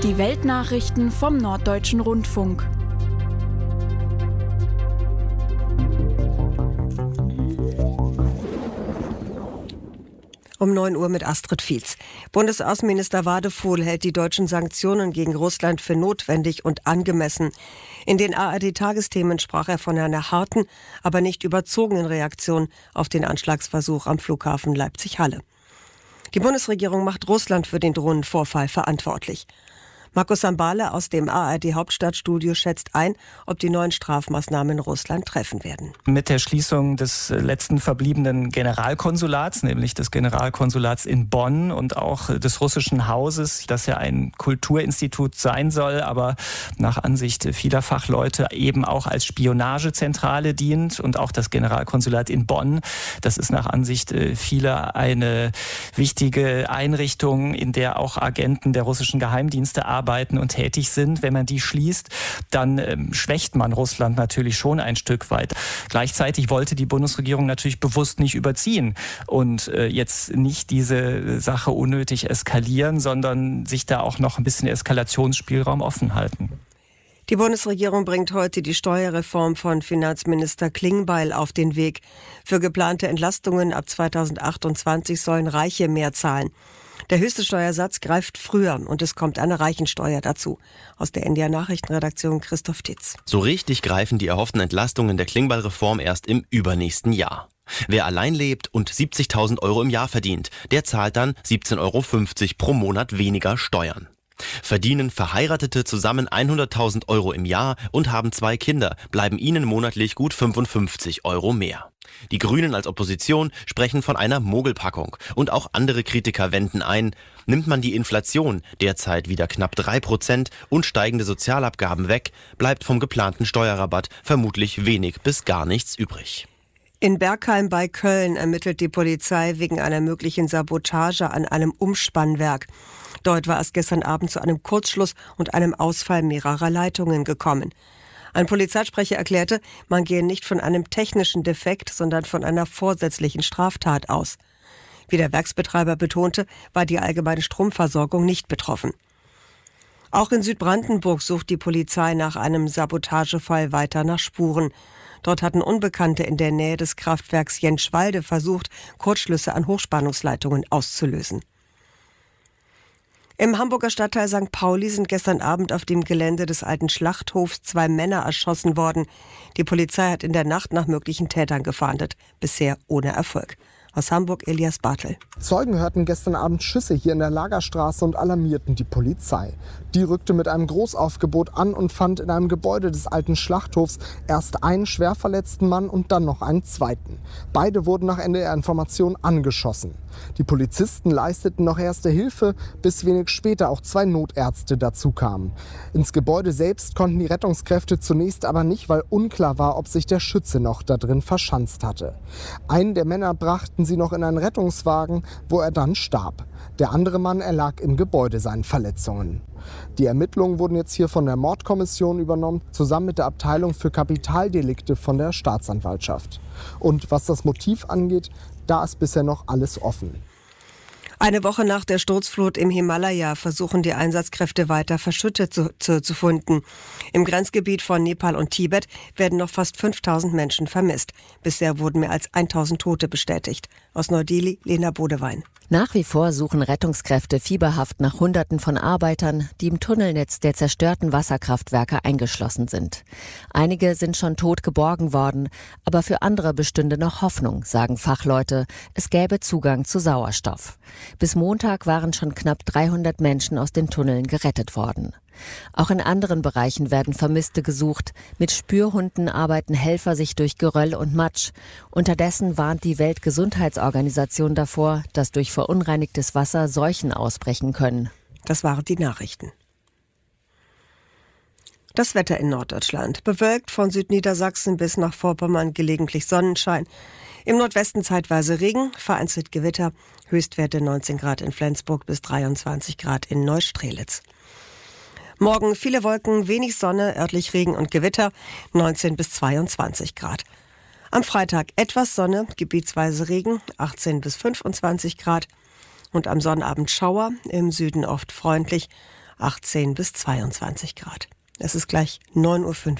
Die Weltnachrichten vom Norddeutschen Rundfunk. Um 9 Uhr mit Astrid Fietz. Bundesaußenminister Wadefuhl hält die deutschen Sanktionen gegen Russland für notwendig und angemessen. In den ARD-Tagesthemen sprach er von einer harten, aber nicht überzogenen Reaktion auf den Anschlagsversuch am Flughafen Leipzig-Halle. Die Bundesregierung macht Russland für den Drohnenvorfall verantwortlich. Markus Sambale aus dem ARD-Hauptstadtstudio schätzt ein, ob die neuen Strafmaßnahmen Russland treffen werden. Mit der Schließung des letzten verbliebenen Generalkonsulats, nämlich des Generalkonsulats in Bonn und auch des russischen Hauses, das ja ein Kulturinstitut sein soll, aber nach Ansicht vieler Fachleute eben auch als Spionagezentrale dient, und auch das Generalkonsulat in Bonn, das ist nach Ansicht vieler eine wichtige Einrichtung, in der auch Agenten der russischen Geheimdienste arbeiten und tätig sind. Wenn man die schließt, dann schwächt man Russland natürlich schon ein Stück weit. Gleichzeitig wollte die Bundesregierung natürlich bewusst nicht überziehen und jetzt nicht diese Sache unnötig eskalieren, sondern sich da auch noch ein bisschen Eskalationsspielraum offen halten. Die Bundesregierung bringt heute die Steuerreform von Finanzminister Klingbeil auf den Weg. Für geplante Entlastungen ab 2028 sollen Reiche mehr zahlen. Der höchste Steuersatz greift früher und es kommt eine Reichensteuer dazu. Aus der NDR-Nachrichtenredaktion Christoph Titz. So richtig greifen die erhofften Entlastungen der Klingbeil-Reform erst im übernächsten Jahr. Wer allein lebt und 70.000 Euro im Jahr verdient, der zahlt dann 17,50 Euro pro Monat weniger Steuern. Verdienen Verheiratete zusammen 100.000 Euro im Jahr und haben 2 Kinder, bleiben ihnen monatlich gut 55 Euro mehr. Die Grünen als Opposition sprechen von einer Mogelpackung und auch andere Kritiker wenden ein, nimmt man die Inflation, derzeit wieder knapp 3%, und steigende Sozialabgaben weg, bleibt vom geplanten Steuerrabatt vermutlich wenig bis gar nichts übrig. In Bergheim bei Köln ermittelt die Polizei wegen einer möglichen Sabotage an einem Umspannwerk. Dort war es gestern Abend zu einem Kurzschluss und einem Ausfall mehrerer Leitungen gekommen. Ein Polizeisprecher erklärte, man gehe nicht von einem technischen Defekt, sondern von einer vorsätzlichen Straftat aus. Wie der Werksbetreiber betonte, war die allgemeine Stromversorgung nicht betroffen. Auch in Südbrandenburg sucht die Polizei nach einem Sabotagefall weiter nach Spuren. Dort hatten Unbekannte in der Nähe des Kraftwerks Jenschwalde versucht, Kurzschlüsse an Hochspannungsleitungen auszulösen. Im Hamburger Stadtteil St. Pauli sind gestern Abend auf dem Gelände des alten Schlachthofs 2 Männer erschossen worden. Die Polizei hat in der Nacht nach möglichen Tätern gefahndet, bisher ohne Erfolg. Aus Hamburg Elias Bartel. Zeugen hörten gestern Abend Schüsse hier in der Lagerstraße und alarmierten die Polizei. Die rückte mit einem Großaufgebot an und fand in einem Gebäude des alten Schlachthofs erst einen schwer verletzten Mann und dann noch einen zweiten. Beide wurden nach Ende der Information angeschossen. Die Polizisten leisteten noch erste Hilfe, bis wenig später auch 2 Notärzte dazu kamen. Ins Gebäude selbst konnten die Rettungskräfte zunächst aber nicht, weil unklar war, ob sich der Schütze noch da drin verschanzt hatte. Einen der Männer brachten sie noch in einen Rettungswagen, wo er dann starb. Der andere Mann erlag im Gebäude seinen Verletzungen. Die Ermittlungen wurden jetzt hier von der Mordkommission übernommen, zusammen mit der Abteilung für Kapitaldelikte von der Staatsanwaltschaft. Und was das Motiv angeht, da ist bisher noch alles offen. Eine Woche nach der Sturzflut im Himalaya versuchen die Einsatzkräfte weiter Verschüttete zu finden. Im Grenzgebiet von Nepal und Tibet werden noch fast 5.000 Menschen vermisst. Bisher wurden mehr als 1.000 Tote bestätigt. Aus Neu-Delhi, Lena Bodewein. Nach wie vor suchen Rettungskräfte fieberhaft nach Hunderten von Arbeitern, die im Tunnelnetz der zerstörten Wasserkraftwerke eingeschlossen sind. Einige sind schon tot geborgen worden, aber für andere bestünde noch Hoffnung, sagen Fachleute. Es gäbe Zugang zu Sauerstoff. Bis Montag waren schon knapp 300 Menschen aus den Tunneln gerettet worden. Auch in anderen Bereichen werden Vermisste gesucht. Mit Spürhunden arbeiten Helfer sich durch Geröll und Matsch. Unterdessen warnt die Weltgesundheitsorganisation davor, dass durch verunreinigtes Wasser Seuchen ausbrechen können. Das waren die Nachrichten. Das Wetter in Norddeutschland. Bewölkt von Südniedersachsen bis nach Vorpommern, gelegentlich Sonnenschein. Im Nordwesten zeitweise Regen, vereinzelt Gewitter. Höchstwerte 19 Grad in Flensburg bis 23 Grad in Neustrelitz. Morgen viele Wolken, wenig Sonne, örtlich Regen und Gewitter, 19 bis 22 Grad. Am Freitag etwas Sonne, gebietsweise Regen, 18 bis 25 Grad. Und am Sonnabend Schauer, im Süden oft freundlich, 18 bis 22 Grad. Es ist gleich 9:05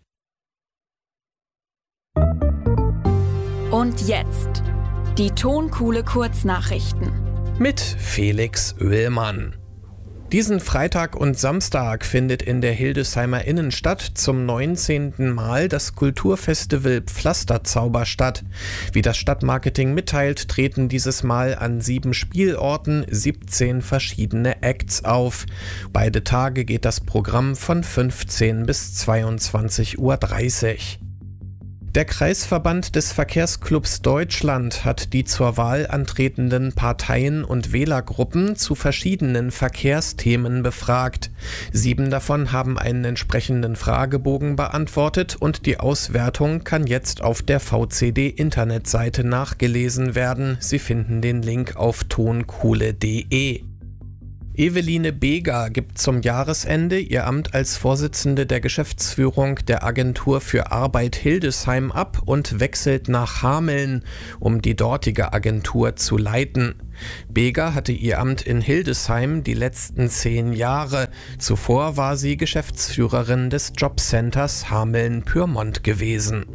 Uhr. Und jetzt die Tonkuhle Kurznachrichten. Mit Felix Oehlmann. Diesen Freitag und Samstag findet in der Hildesheimer Innenstadt zum 19. Mal das Kulturfestival Pflasterzauber statt. Wie das Stadtmarketing mitteilt, treten dieses Mal an 7 Spielorten 17 verschiedene Acts auf. Beide Tage geht das Programm von 15 bis 22:30 Uhr. Der Kreisverband des Verkehrsclubs Deutschland hat die zur Wahl antretenden Parteien und Wählergruppen zu verschiedenen Verkehrsthemen befragt. 7 davon haben einen entsprechenden Fragebogen beantwortet und die Auswertung kann jetzt auf der VCD-Internetseite nachgelesen werden. Sie finden den Link auf tonkuhle.de. Eveline Beger gibt zum Jahresende ihr Amt als Vorsitzende der Geschäftsführung der Agentur für Arbeit Hildesheim ab und wechselt nach Hameln, um die dortige Agentur zu leiten. Beger hatte ihr Amt in Hildesheim die letzten 10 Jahre. Zuvor war sie Geschäftsführerin des Jobcenters Hameln-Pyrmont gewesen.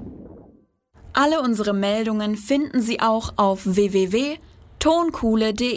Alle unsere Meldungen finden Sie auch auf www.tonkuhle.de.